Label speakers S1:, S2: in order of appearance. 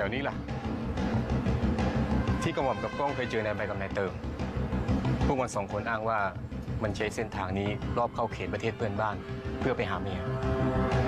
S1: วนี้ล่ะที่กระหม่อมกับก้องเคยเจอในใบกับนายเติมพวกมัน2 คนอ้างว่ามันใช้เส้นทางนี้รอบเข้าเขตประเทศเพื่อนบ้านเพื่อไปหาเมีย